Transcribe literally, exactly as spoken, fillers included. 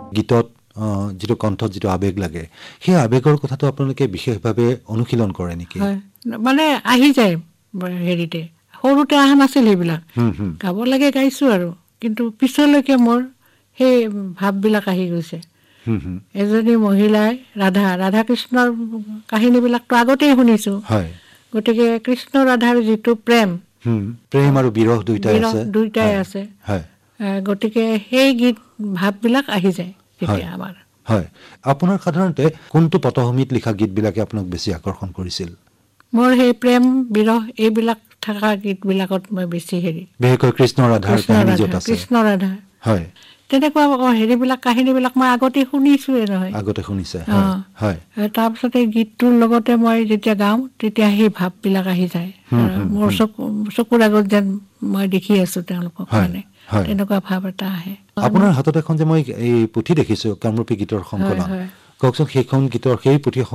গীতত যিটো কণ্ঠত যিটো আবেগ লাগে সেই আবেগৰ কথাটো আপোনালোকে বিশেষভাৱে অনুশীলন কৰে নেকি? হয়, মানে আহি যায় হেৰিতে। সৰুতে অহা নাছিল সেইবিলাক, গাব লাগে গাইছোঁ আৰু, কিন্তু পিছলৈকে মোৰ সেই ভাৱবিলাক আহি গৈছে। এজনী মহিলাই ৰাধা ৰাধা কৃষ্ণৰ কাহিনীবিলাকতো আগতেই শুনিছোঁ, গতিকে কৃষ্ণ ৰাধাৰ যিটো প্ৰেম প্ৰেম আৰু বিৰহ দুইটাই বিৰহ আছে দুইটাই আছে, গতিকে সেই গীত ভাৱবিলাক আহি যায় তেতিয়া আমাৰ। হয়, আপোনাৰ সাধাৰণতে কোনটো পটভূমিত লিখা গীতবিলাকে আপোনাক বেছি আকৰ্ষণ কৰিছিল? মোৰ সেই প্ৰেম বিৰহ এইবিলাক থকা গীতবিলাকত মই বেছি হেৰি, বিশেষকৈ কৃষ্ণ ৰাধাৰ কাহিনী য'ত আছে। কৃষ্ণ ৰাধা হয়, তেনেকুৱা হেৰিবিলাক কাহিনীবিলাক মই আগতে শুনিছোৱে নহয়, আগতে শুনিছে। হয়, তাৰপিছতে গীতটোৰ লগতে মই যেতিয়া গাওঁ তেতিয়া সেই ভাৱবিলাক আহি যায়, মোৰ চকু চকুৰ আগত যেন মই দেখি আছো তেওঁলোকক, মানে তেনেকুৱা ভাৱ এটা আহে। আপোনাৰ হাতত এখন যে মই এই পুথি দেখিছো কামৰূপী গীতৰ সংকলন, কওকচোন সেইখন গীতৰ সেই পুথি